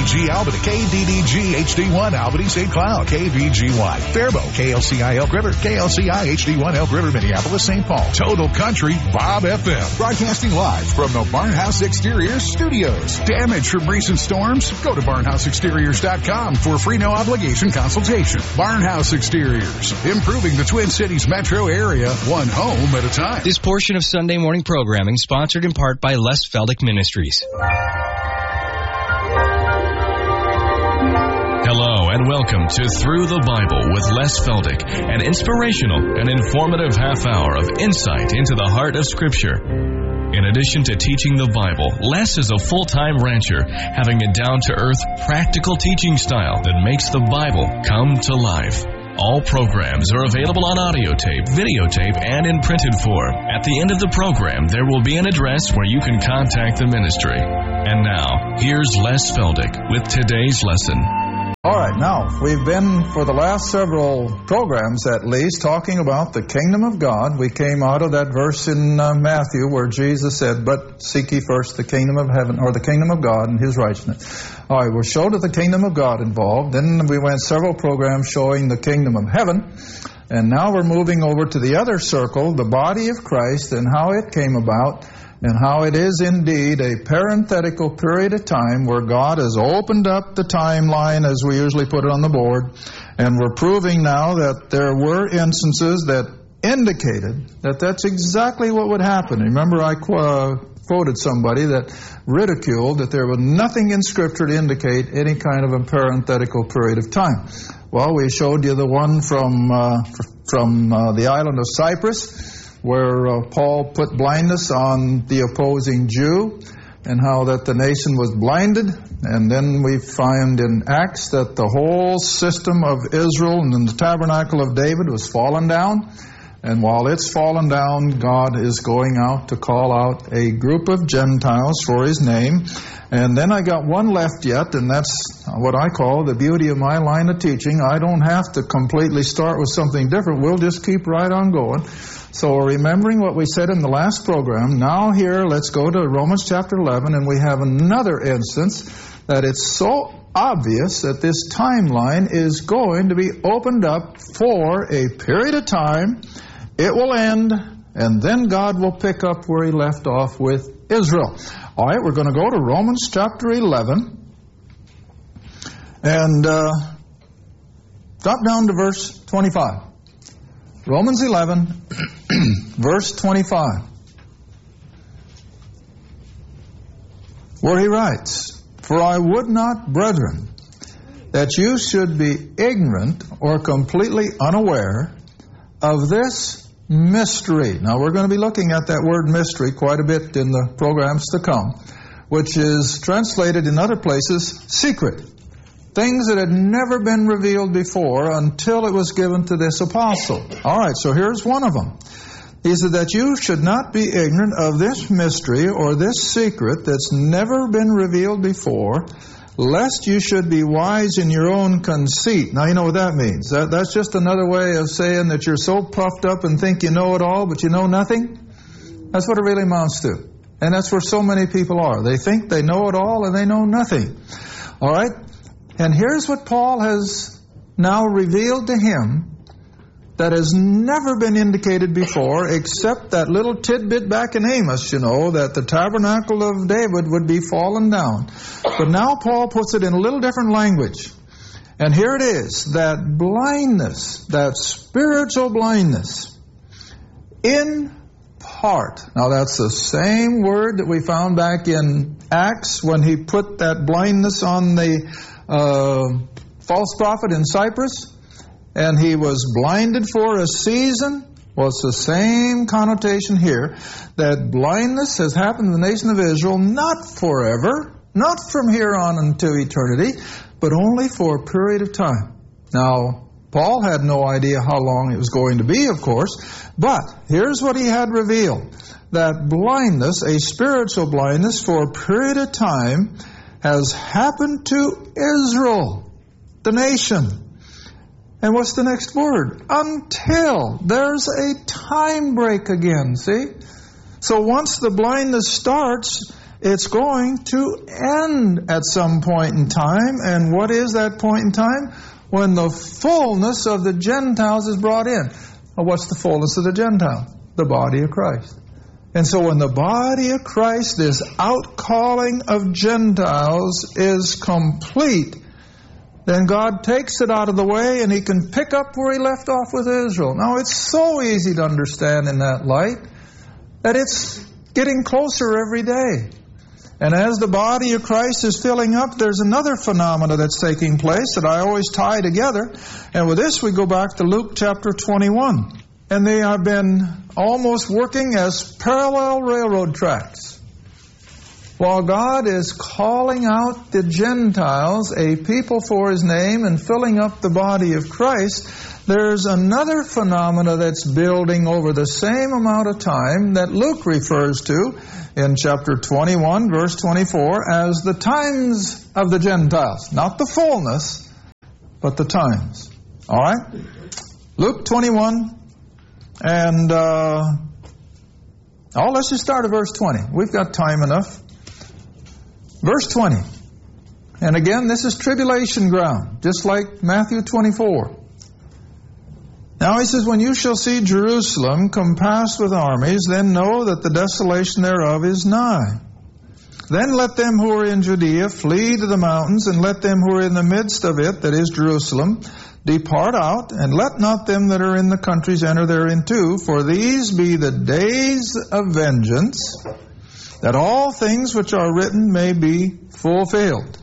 KDDG Albany, KDDG HD1 Albany St. Cloud, KVGY Faribault, KLCI Elk River, KLCI HD1 Elk River Minneapolis St. Paul, Total Country Bob FM. Broadcasting live from the Barnhouse Exteriors studios. Damage from recent storms? Go to barnhouseexteriors.com for a free no obligation consultation. Barnhouse Exteriors, improving the Twin Cities metro area, one home at a time. This portion of Sunday morning programming sponsored in part by Les Feldick Ministries. Hello and welcome to Through the Bible with Les Feldick, an inspirational and informative half hour of insight into the heart of Scripture. In addition to teaching the Bible, Les is a full-time rancher, having a down-to-earth, practical teaching style that makes the Bible come to life. All programs are available on audio tape, videotape, and in printed form. At the end of the program, there will be an address where you can contact the ministry. And now, here's Les Feldick with today's lesson. All right, now, we've been, for the last several programs at least, talking about the kingdom of God. We came out of that verse in Matthew where Jesus said, "But seek ye first the kingdom of heaven," or the kingdom of God and His righteousness. All right, we're showed that the kingdom of God involved. Then we went several programs showing the kingdom of heaven. And now we're moving over to the other circle, the body of Christ, and how it came about, and how it is indeed a parenthetical period of time where God has opened up the timeline, as we usually put it on the board, and we're proving now that there were instances that indicated that that's exactly what would happen. Remember, I quoted somebody that ridiculed that there was nothing in Scripture to indicate any kind of a parenthetical period of time. Well, we showed you the one from the island of Cyprus, where Paul put blindness on the opposing Jew, and how that the nation was blinded. And then we find in Acts that the whole system of Israel and the tabernacle of David was fallen down. And while it's fallen down, God is going out to call out a group of Gentiles for His name. And then I got one left yet, and that's what I call the beauty of my line of teaching. I don't have to completely start with something different. We'll just keep right on going. So remembering what we said in the last program, now here let's go to Romans chapter 11, and we have another instance that it's so obvious that this timeline is going to be opened up for a period of time. It will end, and then God will pick up where He left off with Israel. All right, we're going to go to Romans chapter 11, and drop down to verse 25. Romans 11, verse 25, where he writes, "For I would not, brethren, that you should be ignorant or completely unaware of this mystery." Now, we're going to be looking at that word mystery quite a bit in the programs to come, which is translated in other places, secret. Things that had never been revealed before until it was given to this apostle. All right, so here's one of them. He said that you should not be ignorant of this mystery or this secret that's never been revealed before, lest you should be wise in your own conceit. Now, you know what that means. That's just another way of saying that you're so puffed up and think you know it all, but you know nothing. That's what it really amounts to. And that's where so many people are. They think they know it all and they know nothing. All right? And here's what Paul has now revealed to him that has never been indicated before, except that little tidbit back in Amos, you know, that the tabernacle of David would be fallen down. But now Paul puts it in a little different language. And here it is, that blindness, that spiritual blindness, in part. Now that's the same word that we found back in Acts when he put that blindness on the false prophet in Cyprus, and he was blinded for a season. Well, it's the same connotation here, that blindness has happened in the nation of Israel, not forever, not from here on into eternity, but only for a period of time. Now, Paul had no idea how long it was going to be, of course, but here's what he had revealed, that blindness, a spiritual blindness for a period of time, has happened to Israel, the nation. And what's the next word? Until. There's a time break again, see? So once the blindness starts, it's going to end at some point in time. And what is that point in time? When the fullness of the Gentiles is brought in. Well, what's the fullness of the Gentiles? The body of Christ. And so when the body of Christ, this outcalling of Gentiles, is complete, then God takes it out of the way and He can pick up where He left off with Israel. Now, it's so easy to understand in that light that it's getting closer every day. And as the body of Christ is filling up, there's another phenomena that's taking place that I always tie together. And with this, we go back to Luke chapter 21. And they have been almost working as parallel railroad tracks. While God is calling out the Gentiles, a people for His name, and filling up the body of Christ, there's another phenomena that's building over the same amount of time that Luke refers to in chapter 21, verse 24, as the times of the Gentiles. Not the fullness, but the times. All right? Luke 21. And, let's just start at verse 20. We've got time enough. Verse 20. And again, this is tribulation ground, just like Matthew 24. Now he says, when you shall see Jerusalem compassed with armies, then know that the desolation thereof is nigh. Then let them who are in Judea flee to the mountains, and let them who are in the midst of it, that is Jerusalem, depart out, and let not them that are in the countries enter therein too, for these be the days of vengeance, that all things which are written may be fulfilled.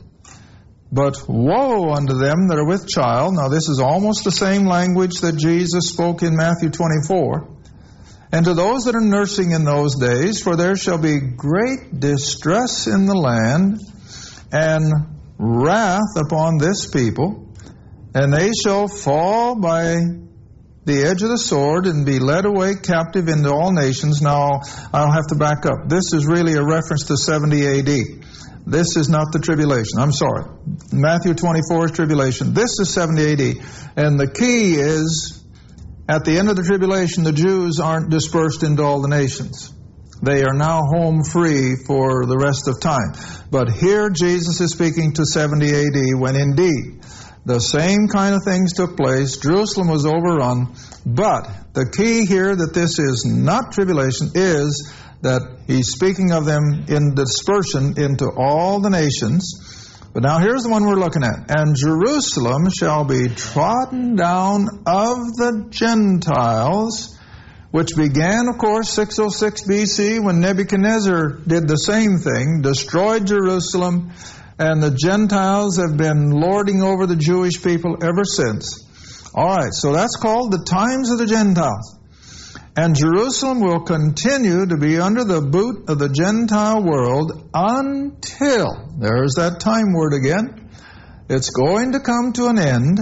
But woe unto them that are with child. Now this is almost the same language that Jesus spoke in Matthew 24. And to those that are nursing in those days, for there shall be great distress in the land, and wrath upon this people, and they shall fall by the edge of the sword and be led away captive into all nations. Now, I'll have to back up. This is really a reference to 70 A.D. This is not the tribulation. I'm sorry. Matthew 24 is tribulation. This is 70 A.D. And the key is, at the end of the tribulation, the Jews aren't dispersed into all the nations. They are now home free for the rest of time. But here Jesus is speaking to 70 A.D. when indeed the same kind of things took place. Jerusalem was overrun. But the key here that this is not tribulation is that he's speaking of them in dispersion into all the nations. But now here's the one we're looking at. And Jerusalem shall be trodden down of the Gentiles, which began, of course, 606 BC when Nebuchadnezzar did the same thing, destroyed Jerusalem, and the Gentiles have been lording over the Jewish people ever since. All right, so that's called the times of the Gentiles. And Jerusalem will continue to be under the boot of the Gentile world until, there's that time word again, it's going to come to an end.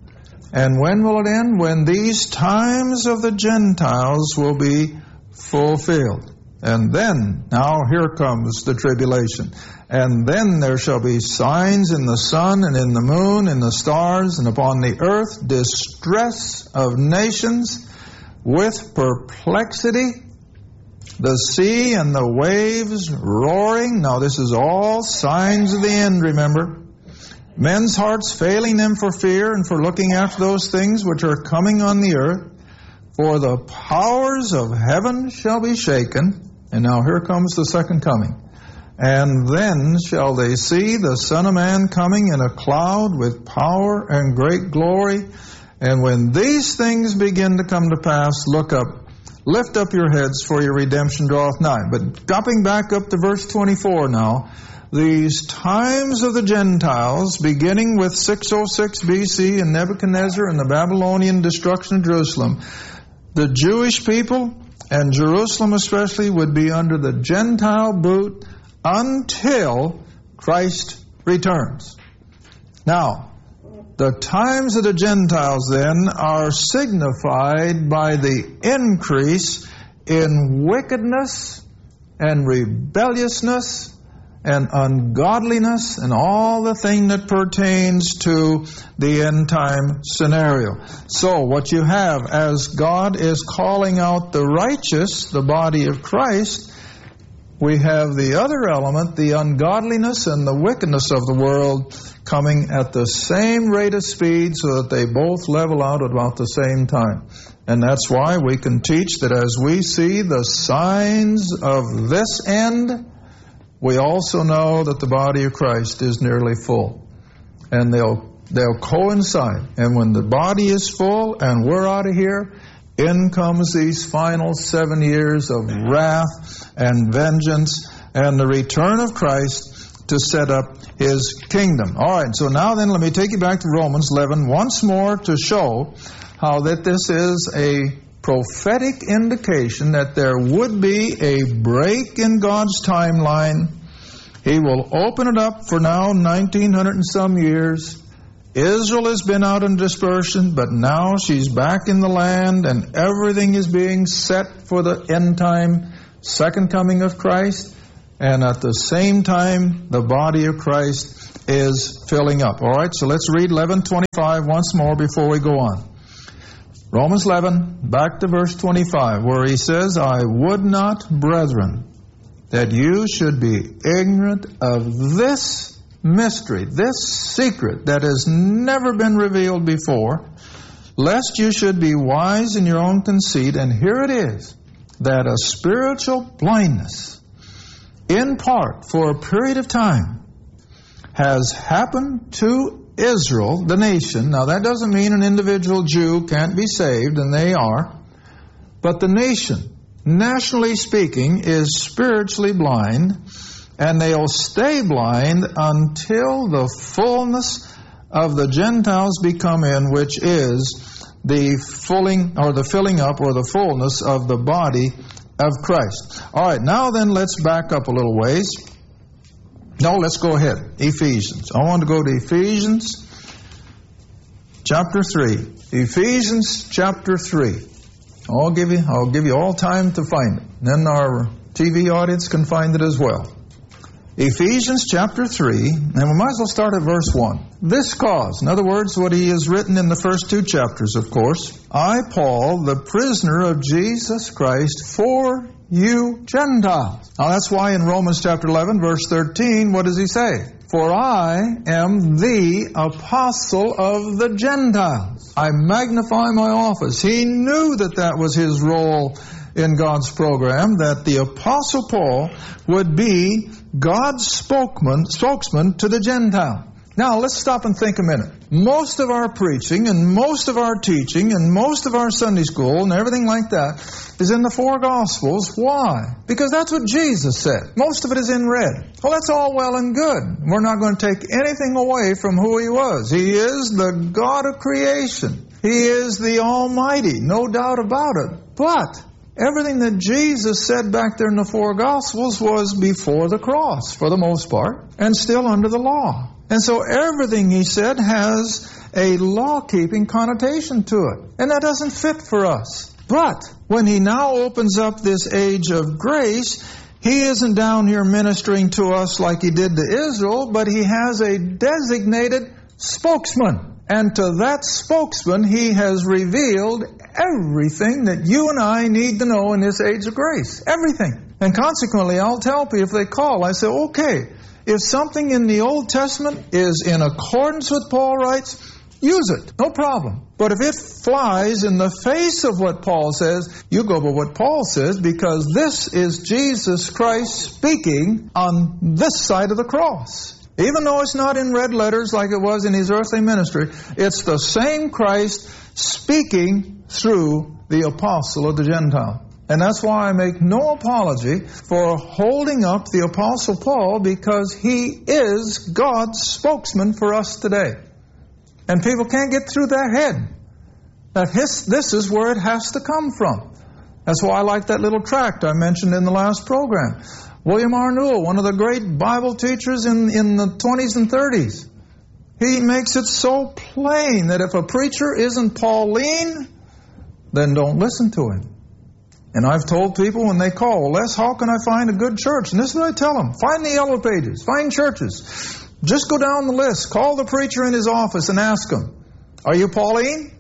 And when will it end? When these times of the Gentiles will be fulfilled. And then, now here comes the tribulation. And then there shall be signs in the sun and in the moon and the stars and upon the earth, distress of nations with perplexity, the sea and the waves roaring. Now this is all signs of the end, remember. Men's hearts failing them for fear and for looking after those things which are coming on the earth. For the powers of heaven shall be shaken. And now here comes the second coming. And then shall they see the Son of Man coming in a cloud with power and great glory. And when these things begin to come to pass, look up, lift up your heads, for your redemption draweth nigh. But dropping back up to verse 24 now, these times of the Gentiles, beginning with 606 BC and Nebuchadnezzar and the Babylonian destruction of Jerusalem, the Jewish people, and Jerusalem especially, would be under the Gentile boot until Christ returns. Now, the times of the Gentiles then are signified by the increase in wickedness and rebelliousness and ungodliness and all the thing that pertains to the end time scenario. So what you have as God is calling out the righteous, the body of Christ, we have the other element, the ungodliness and the wickedness of the world, coming at the same rate of speed so that they both level out at about the same time. And that's why we can teach that as we see the signs of this end, we also know that the body of Christ is nearly full. And they'll coincide. And when the body is full and we're out of here, in comes these final 7 years of wrath and vengeance and the return of Christ to set up His kingdom. All right, so now then let me take you back to Romans 11 once more to show how that this is a prophetic indication that there would be a break in God's timeline. He will open it up for now 1900 and some years. Israel has been out in dispersion, but now she's back in the land and everything is being set for the end time, second coming of Christ. And at the same time, the body of Christ is filling up. All right, so let's read 11:25 once more before we go on. Romans 11, back to verse 25, where he says, I would not, brethren, that you should be ignorant of this mystery, this secret that has never been revealed before, lest you should be wise in your own conceit. And here it is, that a spiritual blindness, in part for a period of time, has happened to Israel, the nation. Now that doesn't mean an individual Jew can't be saved, and they are. But the nation, nationally speaking, is spiritually blind, and they'll stay blind until the fullness of the Gentiles be come in, which is the filling up or the fullness of the body of Christ. All right, now then let's back up a little ways. No, let's go ahead. Ephesians. I want to go to Ephesians chapter 3. Ephesians chapter 3. I'll give you all time to find it. Then our TV audience can find it as well. Ephesians chapter 3, and we might as well start at verse 1. This cause, in other words, what he has written in the first two chapters, of course. I, Paul, the prisoner of Jesus Christ, for you Gentiles. Now that's why in Romans chapter 11, verse 13, what does he say? For I am the apostle of the Gentiles. I magnify my office. He knew that that was his role in God's program, that the Apostle Paul would be God's spokesman to the Gentile. Now, let's stop and think a minute. Most of our preaching and most of our teaching and most of our Sunday school and everything like that is in the four Gospels. Why? Because that's what Jesus said. Most of it is in red. Well, that's all well and good. We're not going to take anything away from who He was. He is the God of creation. He is the Almighty, no doubt about it. But everything that Jesus said back there in the four Gospels was before the cross, for the most part, and still under the law. And so everything He said has a law-keeping connotation to it. And that doesn't fit for us. But when He now opens up this age of grace, He isn't down here ministering to us like He did to Israel, but He has a designated spokesman. And to that spokesman, He has revealed everything that you and I need to know in this age of grace. Everything. And consequently, I'll tell people if they call, I say, okay, if something in the Old Testament is in accordance with Paul writes, use it. No problem. But if it flies in the face of what Paul says, you go by what Paul says, because this is Jesus Christ speaking on this side of the cross. Even though it's not in red letters like it was in His earthly ministry, it's the same Christ speaking through the apostle of the Gentile. And that's why I make no apology for holding up the Apostle Paul, because he is God's spokesman for us today. And people can't get through their head that this is where it has to come from. That's why I like that little tract I mentioned in the last program. William R. Newell, one of the great Bible teachers in the 20s and 30s, he makes it so plain that if a preacher isn't Pauline, then don't listen to him. And I've told people when they call, well, Les, how can I find a good church? And this is what I tell them. Find the yellow pages. Find churches. Just go down the list. Call the preacher in his office and ask him, are you Pauline?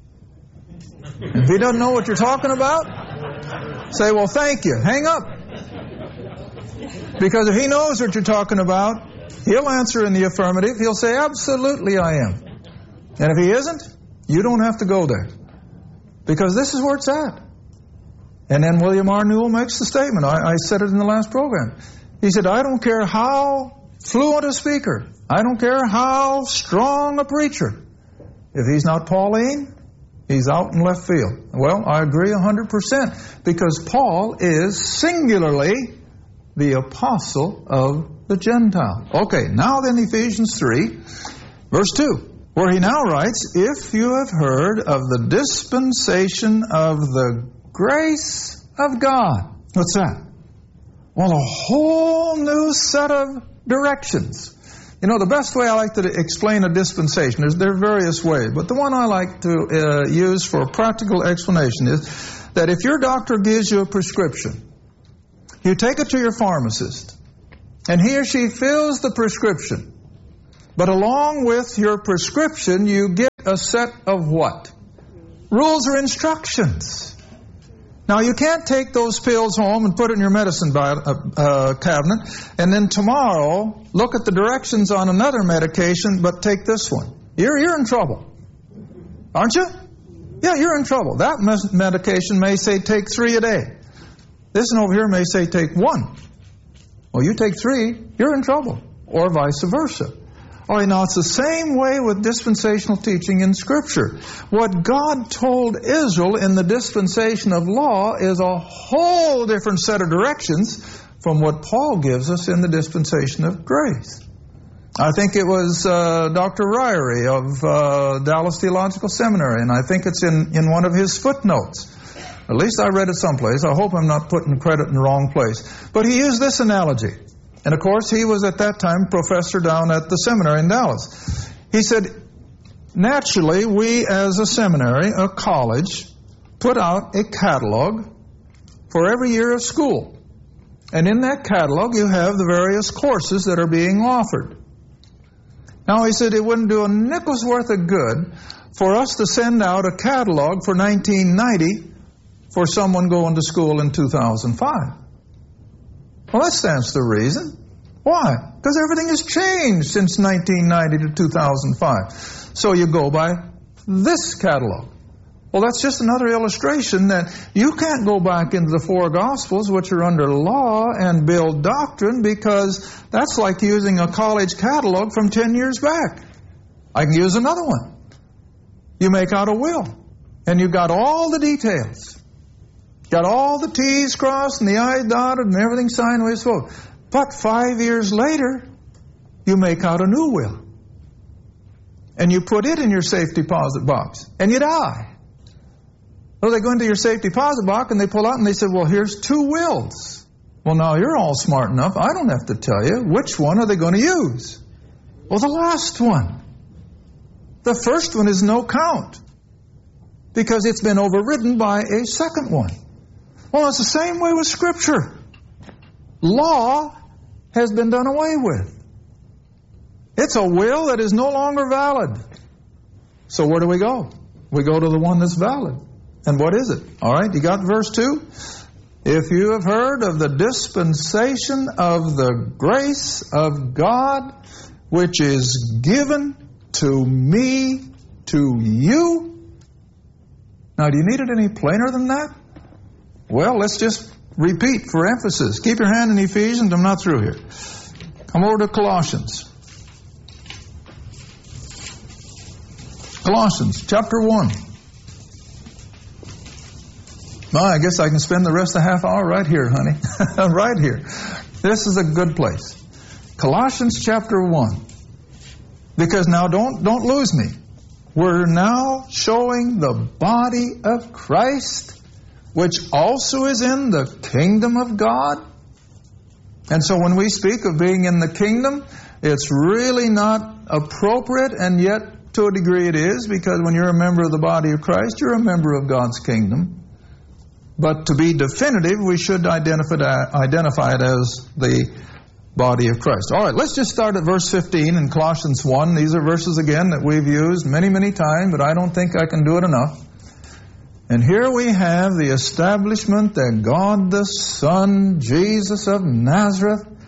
If he doesn't know what you're talking about, say, well, thank you. Hang up. Because if he knows what you're talking about, he'll answer in the affirmative. He'll say, absolutely I am. And if he isn't, you don't have to go there. Because this is where it's at. And then William R. Newell makes the statement. I said it in the last program. He said, I don't care how fluent a speaker. I don't care how strong a preacher. If he's not Pauline, he's out in left field. Well, I agree 100%. Because Paul is singularly the apostle of the Gentile. Okay, now then Ephesians 3, verse 2. Where he now writes, if you have heard of the dispensation of the grace of God. What's that? Well, a whole new set of directions. You know, the best way I like to explain a dispensation, there are various ways, but the one I like to use for a practical explanation is that if your doctor gives you a prescription, you take it to your pharmacist, and he or she fills the prescription. But along with your prescription, you get a set of what? Rules or instructions. Now, you can't take those pills home and put it in your medicine cabinet, and then tomorrow look at the directions on another medication, but take this one. You're in trouble. Aren't you? Yeah, you're in trouble. That medication may say take 3 a day. This one over here may say take 1. Well, you take 3, you're in trouble. Or vice versa. All right, now it's the same way with dispensational teaching in Scripture. What God told Israel in the dispensation of law is a whole different set of directions from what Paul gives us in the dispensation of grace. I think it was Dr. Ryrie of Dallas Theological Seminary, and I think it's in one of his footnotes. At least I read it someplace. I hope I'm not putting credit in the wrong place. But he used this analogy. And of course, he was at that time professor down at the seminary in Dallas. He said, naturally, we as a seminary, a college, put out a catalog for every year of school. And in that catalog, you have the various courses that are being offered. Now, he said it wouldn't do a nickel's worth of good for us to send out a catalog for 1990 for someone going to school in 2005. Well, that stands to reason. Why? Because everything has changed since 1990 to 2005. So you go by this catalog. Well, that's just another illustration that you can't go back into the 4 Gospels, which are under law, and build doctrine, because that's like using a college catalog from 10 years back. I can use another one. You make out a will, and you've got all the details. Got all the T's crossed and the I's dotted and everything signed the way it's supposed. But 5 years later, you make out a new will. And you put it in your safe deposit box. And you die. So they go into your safe deposit box and they pull out and they say, well, here's 2 wills. Well, now you're all smart enough. I don't have to tell you. Which one are they going to use? Well, the last one. The first one is no count. Because it's been overridden by a second one. Well, it's the same way with Scripture. Law has been done away with. It's a will that is no longer valid. So where do we go? We go to the one that's valid. And what is it? All right, you got verse 2? If you have heard of the dispensation of the grace of God, which is given to me, to you. Now, do you need it any plainer than that? Well, let's just repeat for emphasis. Keep your hand in Ephesians. I'm not through here. Come over to Colossians. Colossians chapter 1. Well, I guess I can spend the rest of the half hour right here, honey. Right here. This is a good place. Colossians chapter 1. Because now don't lose me. We're now showing the body of Christ, which also is in the kingdom of God. And so when we speak of being in the kingdom, it's really not appropriate, and yet to a degree it is, because when you're a member of the body of Christ, you're a member of God's kingdom. But to be definitive, we should identify it as the body of Christ. All right, let's just start at verse 15 in Colossians 1. These are verses, again, that we've used many, many times, but I don't think I can do it enough. And here we have the establishment that God the Son, Jesus of Nazareth,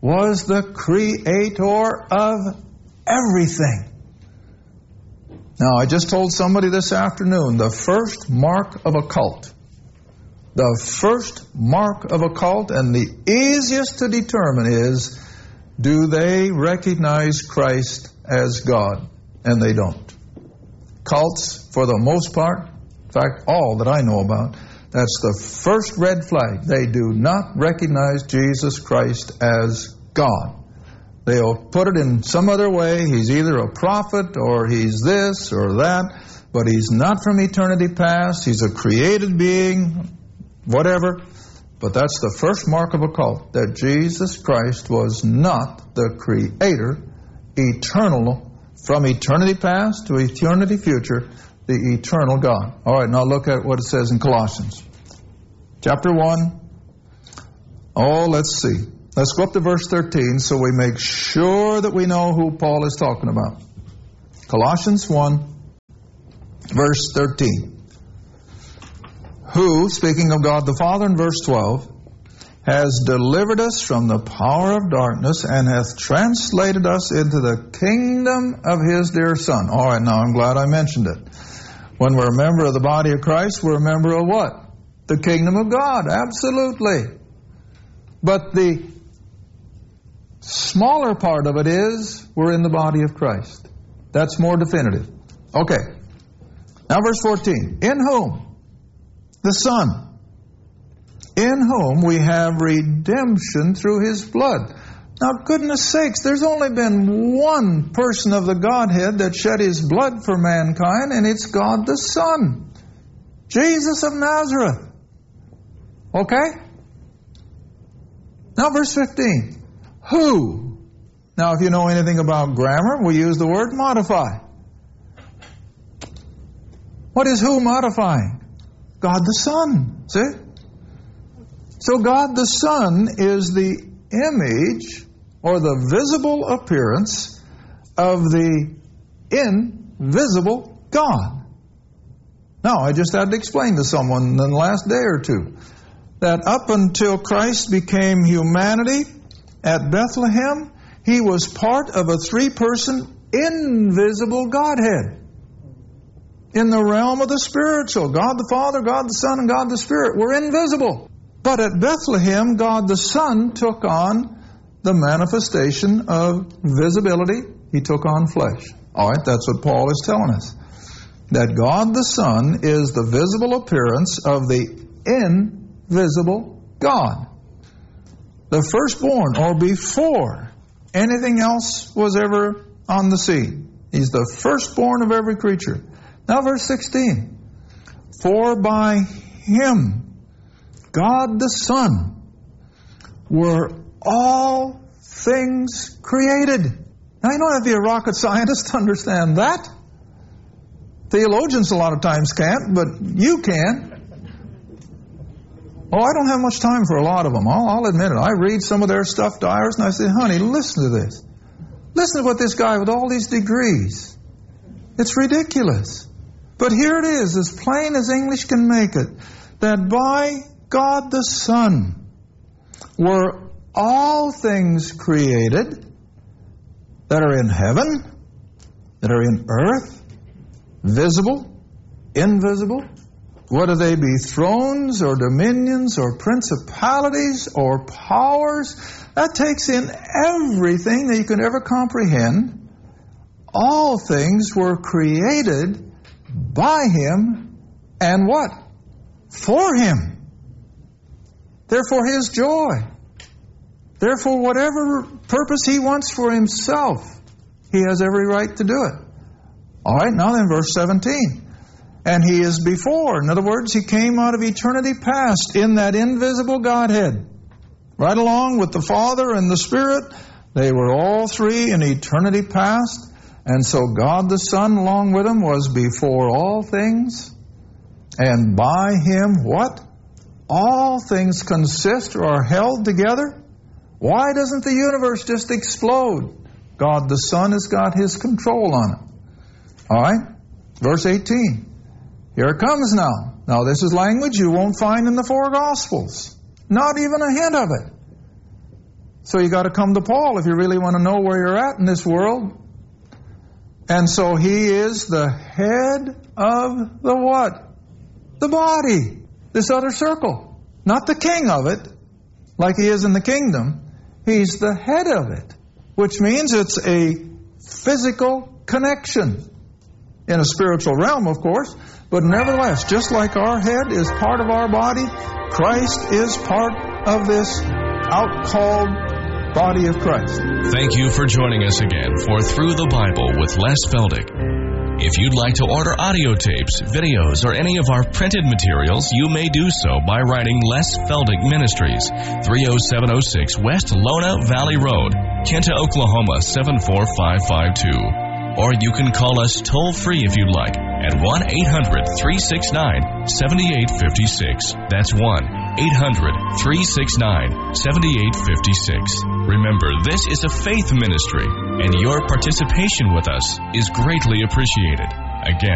was the creator of everything. Now, I just told somebody this afternoon, the first mark of a cult, the first mark of a cult, and the easiest to determine is, do they recognize Christ as God? And they don't. Cults, for the most part, in fact, all that I know about, that's the first red flag. They do not recognize Jesus Christ as God. They'll put it in some other way. He's either a prophet or he's this or that, but he's not from eternity past. He's a created being, whatever. But that's the first mark of a cult, that Jesus Christ was not the creator, eternal, from eternity past to eternity future, the eternal God. All right, now look at what it says in Colossians. Chapter 1. Oh, let's see. Let's go up to verse 13 so we make sure that we know who Paul is talking about. Colossians 1, verse 13. Who, speaking of God the Father in verse 12, has delivered us from the power of darkness and hath translated us into the kingdom of His dear Son. All right, now I'm glad I mentioned it. When we're a member of the body of Christ, we're a member of what? The kingdom of God, absolutely. But the smaller part of it is we're in the body of Christ. That's more definitive. Okay. Now verse 14. In whom? The Son. In whom we have redemption through His blood. Now, goodness sakes, there's only been one person of the Godhead that shed His blood for mankind, and it's God the Son. Jesus of Nazareth. Okay? Now verse 15. Who? Now, if you know anything about grammar, we use the word modify. What is who modifying? God the Son. See? So God the Son is the image or the visible appearance of the invisible God. Now, I just had to explain to someone in the last day or two that up until Christ became humanity at Bethlehem, He was part of a three-person invisible Godhead. In the realm of the spiritual, God the Father, God the Son, and God the Spirit were invisible. But at Bethlehem, God the Son took on the manifestation of visibility. He took on flesh. All right, that's what Paul is telling us. That God the Son is the visible appearance of the invisible God. The firstborn, or before anything else was ever on the scene. He's the firstborn of every creature. Now verse 16. For by Him, God the Son, were all things created. Now, you don't have to be a rocket scientist to understand that. Theologians a lot of times can't, but you can. Oh, I don't have much time for a lot of them. I'll admit it. I read some of their stuff, diaries, and I say, honey, listen to this. Listen to what this guy with all these degrees. It's ridiculous. But here it is, as plain as English can make it, that by God the Son were all things created that are in heaven, that are in earth, visible, invisible. Whether they be thrones or dominions or principalities or powers, that takes in everything that you can ever comprehend. All things were created by Him and what? For Him. Therefore His joy. Therefore whatever purpose He wants for Himself, He has every right to do it. All right, now then verse 17. And He is before. In other words, He came out of eternity past in that invisible Godhead. Right along with the Father and the Spirit, they were all three in eternity past. And so God the Son along with Him was before all things. And by Him, what? All things consist or are held together. Why doesn't the universe just explode? God the Son has got His control on it. All right? Verse 18. Here it comes now. Now this is language you won't find in the four Gospels. Not even a hint of it. So you got to come to Paul if you really want to know where you're at in this world. And so he is the head of the what? The body. This other circle. Not the king of it, like he is in the kingdom. He's the head of it, which means it's a physical connection. In a spiritual realm, of course, but nevertheless, just like our head is part of our body, Christ is part of this out-called body of Christ. Thank you for joining us again for Through the Bible with Les Feldick. If you'd like to order audio tapes, videos, or any of our printed materials, you may do so by writing Les Feldick Ministries, 30706 West Lona Valley Road, Kinta, Oklahoma 74552. Or you can call us toll-free if you'd like at 1-800-369-7856. That's 1-800-369-7856. Remember, this is a faith ministry, and your participation with us is greatly appreciated. Again,